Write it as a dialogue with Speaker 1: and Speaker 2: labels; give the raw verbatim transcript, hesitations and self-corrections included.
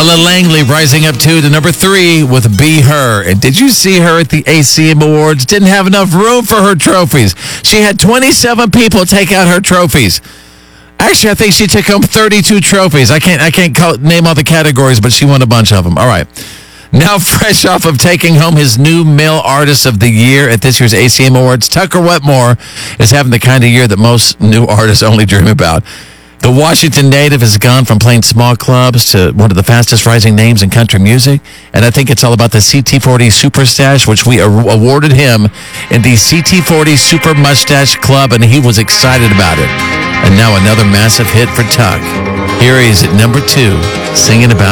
Speaker 1: Ella Langley rising up two to number three with Be Her. And did you see her at the A C M Awards? Didn't have enough room for her trophies. She had twenty-seven people take out her trophies. Actually, I think she took home thirty-two trophies. I can't I can't call, name all the categories, but she won a bunch of them. All right. Now fresh off of taking home his new Male Artist of the Year at this year's A C M Awards, Tucker Wetmore is having the kind of year that most new artists only dream about. The Washington native has gone from playing small clubs to one of the fastest rising names in country music. And I think it's all about the C T forty Super Stash, which we awarded him in the C T forty Super Mustache Club, and he was excited about it. And now another massive hit for Tuck. Here he is at number two, singing about